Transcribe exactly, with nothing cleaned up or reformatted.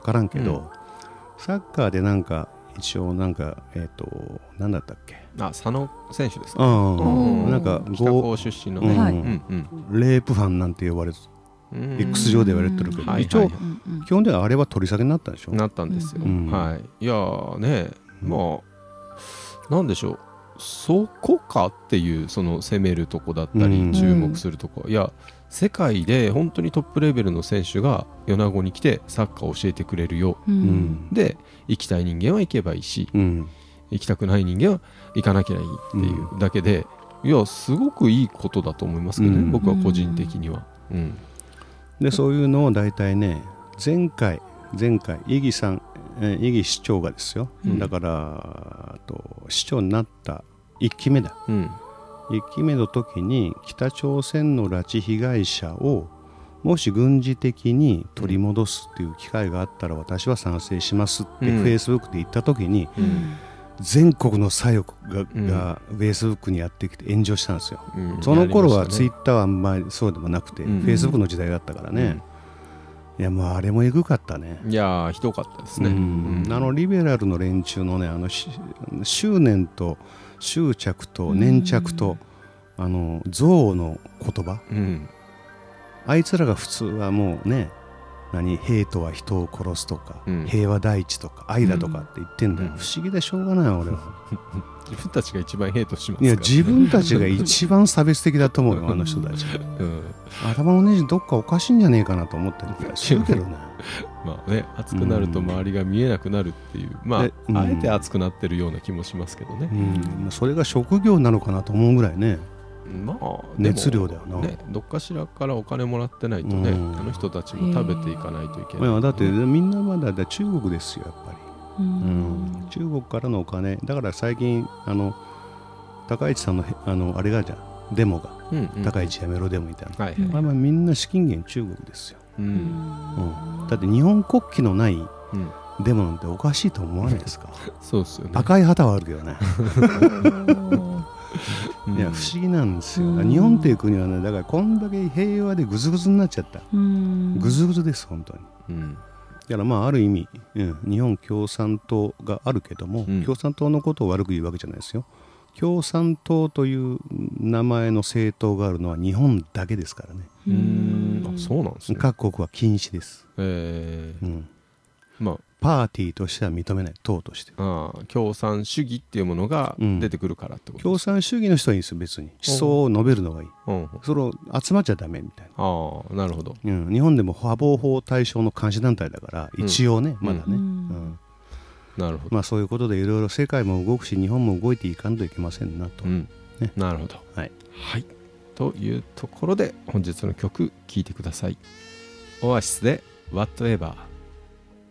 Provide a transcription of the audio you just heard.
からんけど、 うん、 サッカーでなんか一応なんかえっ、ー、と何だったっけ、 あ佐野選手ですか、 うんうん、 なんか北高出身のね、 うんうんうん、 レープファンなんて呼ばれて X 上で言われてるけど、 はいはいはい、 一応基本ではあれは取り下げになったでしょ。 なったんですよ、 うん、 はい。いやーね、まあなんでしょう、そこかっていうその攻めるとこだったり、 うん、 注目するとこ、いや世界で本当にトップレベルの選手が米子に来てサッカーを教えてくれるよ、 うん、 で行きたい人間は行けばいいし、 うん、 行きたくない人間は行かなきゃいいっていうだけで、うん、いやすごくいいことだと思いますけどね、うん、僕は個人的には、うん、 でそういうのを大体ね、前回前回伊木さん、え伊木市長がですよ、うん、だからと市長になったいっきめだ、うん、いっきめの時に北朝鮮の拉致被害者をもし軍事的に取り戻すっていう機会があったら私は賛成しますってフェイスブックで言った時に、うん、全国の左翼 が,、うん、がフェイスブックにやってきて炎上したんですよ、うん、その頃はツイッターはあんまりそうでもなくて、うん、フェイスブックの時代だったからね、うん、いやもうあれもえぐかったね。 いやひどかったですね、 うんうん、あのリベラルの連中のね、あの執念と執着と粘着と、うん、あの憎悪の言葉、うん、あいつらが普通はもうね、何ヘイトは人を殺すとか、うん、平和第一とか愛だとかって言ってんだよ、うん、不思議でしょうがない俺は自分たちが一番ヘイトしますから、ね、 いや自分たちが一番差別的だと思うよあの人たち、うん、頭のネジどっかおかしいんじゃねえかなと思ったりするけどねまあね、熱くなると周りが見えなくなるっていう、うん、まあ、うん、あえて熱くなってるような気もしますけどね、 うん、それが職業なのかなと思うぐらいね、 まあ、 熱量だよな、 ね、どっかしらからお金もらってないとね、うん、あの人たちも食べていかないといけない、 いやだってみんなまだだ中国ですよやっぱり、うん、中国からのお金だから最近あの高市さんのあのあれがじゃんデモが、うんうん、高市やめろデモみたいな、はいはい、まあ、まあみんな資金源中国ですよ、うんうん、だって日本国旗のないデモなんておかしいと思わないですか、 うん、そうですよね、 赤い旗はあるけどねいや不思議なんですよ、うん、日本という国はね、だからこんだけ平和でぐずぐずになっちゃった、うん、ぐずぐずです本当に、うん、だからまあある意味、うん、日本共産党があるけども、うん、共産党のことを悪く言うわけじゃないですよ。共産党という名前の政党があるのは日本だけですからね。 うーん、あ、そうなんですね。 各国は禁止です、 えーうん、まあパーティーとしては認めない、党として。 ああ、共産主義っていうものが出てくるからってことですか、 うん、共産主義の人はいいんですよ、別に思想を述べるのがいい、うん、それを集まっちゃダメみたいな。 ああ、なるほど、 うん、日本でも破防法対象の監視団体だから一応ね、うん、まだね、うんうん、 なるほど、 まあ、そういうことでいろいろ世界も動くし日本も動いていかんといけませんなと、うんね、なるほど、はい、はい、というところで本日の曲聴いてください。オアシスで Whatever。